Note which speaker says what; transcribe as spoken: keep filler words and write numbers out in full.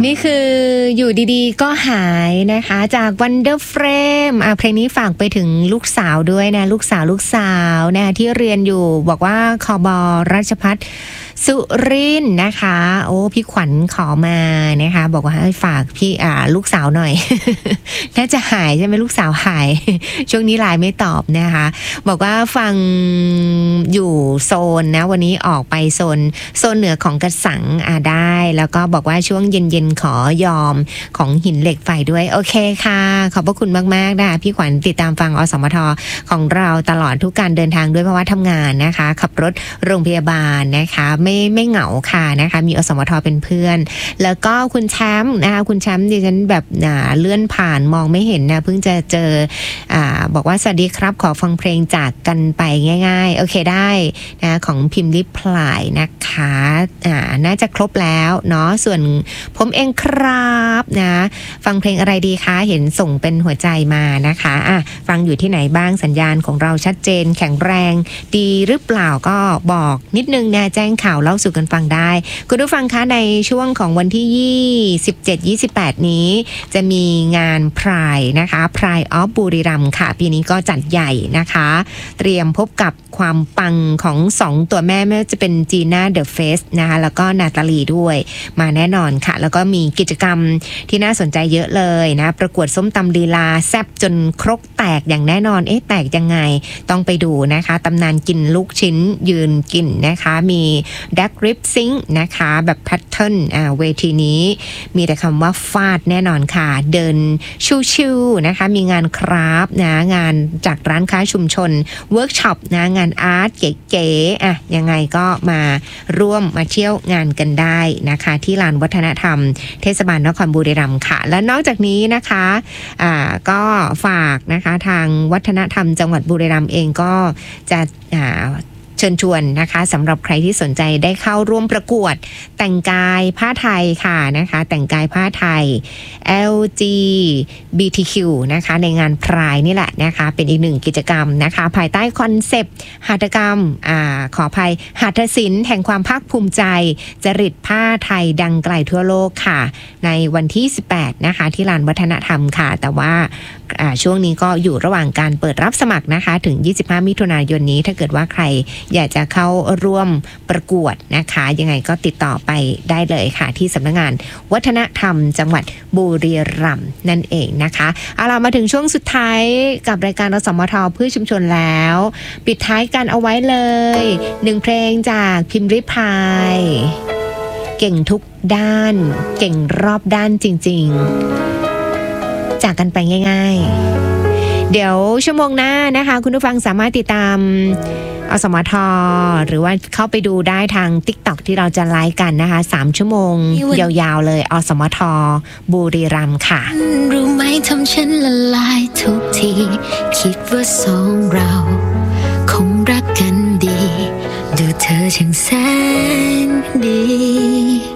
Speaker 1: นี่คืออยู่ดีๆก็หายนะคะจาก Wonder Frame อ่ะเพลงนี้ฝากไปถึงลูกสาวด้วยนะลูกสาวลูกสาวนะที่เรียนอยู่บอกว่าคบราชภัฏสุรินทร์นะคะโอ้พี่ขวัญขอมานะคะบอกว่าให้ฝากพี่อ่าลูกสาวหน่อย น่าจะหายใช่ไหมลูกสาวหาย ช่วงนี้ไลน์ไม่ตอบนะคะบอกว่าฟังอยู่โซนนะวันนี้ออกไปโซนโซนเหนือของกระสังอ่าได้แล้วก็บอกว่าช่วงเย็นๆขอยอมของหินเหล็กไฟด้วยโอเคค่ะขอบพระคุณมากๆนะคะพี่ขวัญติดตามฟังอสมทของเราตลอดทุกการเดินทางด้วยเพราะว่าทำงานนะคะขับรถโรงพยาบาลนะคะไม่ไม่เหงาค่ะนะคะมีอสมทเป็นเพื่อนแล้วก็คุณแชมป์นะคะคุณแชมป์ดิฉันแบบเลื่อนผ่านมองไม่เห็นนะเพิ่งจะเจออ่าบอกว่าสวัสดีครับขอฟังเพลงจากกันไปง่ายๆโอเคได้นะของพิมพ์ลิพลายนะคะอ่าน่าจะครบแล้วเนาะส่วนผมเองครับนะฟังเพลงอะไรดีคะเห็นส่งเป็นหัวใจมานะคะอ่ะฟังอยู่ที่ไหนบ้างสัญญาณของเราชัดเจนแข็งแรงดีหรือเปล่าก็บอกนิดนึงนะแจ้งข่าวเล่าสู่กันฟังได้คุณผู้ฟังคะในช่วงของวันที่ยี่สิบเจ็ด ยี่สิบแปดนี้จะมีงานพรายนะคะพรายออฟบุรีรัมย์ค่ะปีนี้ก็จัดใหญ่นะคะเตรียมพบกับความปังของสองตัวแม่ไม่ว่าจะเป็นจีน่าเดอะเฟสนะคะแล้วก็นาตาลีด้วยมาแน่นอนค่ะแล้วก็มีกิจกรรมที่น่าสนใจเยอะเลยนะประกวดส้มตำลีลาแซ่บจนครกแตกอย่างแน่นอนเอ๊ะแตกยังไงต้องไปดูนะคะตำนานกินลูกชิ้นยืนกินนะคะมีดักริปซิงนะคะแบบแพทเทิร์นอ่าเวทีนี้มีแต่คำว่าฟาดแน่นอนค่ะเดินชิวๆนะคะมีงานคราฟนะงานจากร้านค้าชุมชนเวิร์กช็อปนะงานอาร์ตเก๋ๆอ่ะยังไงก็มาร่วมมาเที่ยวงานกันได้นะคะที่ลานวัฒนธรรมเทศบาลนครบุรีรัมย์ค่ะและนอกจากนี้นะคะอ่าก็ฝากนะคะทางวัฒนธรรมจังหวัดบุรีรัมย์เองก็จะอ่าเชิญชวนนะคะสำหรับใครที่สนใจได้เข้าร่วมประกวดแต่งกายผ้าไทยค่ะนะคะแต่งกายผ้าไทย แอล จี บี ที คิว นะคะในงานพรายนี่แหละนะคะเป็นอีกหนึ่งกิจกรรมนะคะภายใต้คอนเซปต์หัตถกรรมอ่าขออภัยหัตถศิลป์แห่งความภาคภูมิใจจริตผ้าไทยดังไกลทั่วโลกค่ะในวันที่สิบแปดนะคะที่ลานวัฒนธรรมค่ะแต่ว่าช่วงนี้ก็อยู่ระหว่างการเปิดรับสมัครนะคะถึงยี่สิบห้ามิถุนายนนี้ถ้าเกิดว่าใครอยากจะเข้าร่วมประกวดนะคะยังไงก็ติดต่อไปได้เลยค่ะที่สำนักงานวัฒนธรรมจังหวัดบุรีรัมย์นั่นเองนะคะเอาเรามาถึงช่วงสุดท้ายกับรายการอสมทเพื่อชุมชนแล้วปิดท้ายกันเอาไว้เลยหนึ่งเพลงจากพิมพ์ริพายเก่งทุกด้านเก่งรอบด้านจริงๆจากกันไปง่ายๆเดี๋ยวชั่วโมงหน้านะคะคุณผู้ฟังสามารถติดตามอสมทหรือว่าเข้าไปดูได้ทาง TikTok ที่เราจะไลฟ์กันนะคะสามชั่วโมงยาวๆเลยอสมทบุรีรัมย์ค่ะ
Speaker 2: รู้ไหมทำฉันละลายทุกทีคิดว่าสองเราคงรักกันดีดูเธอช่างแสนดี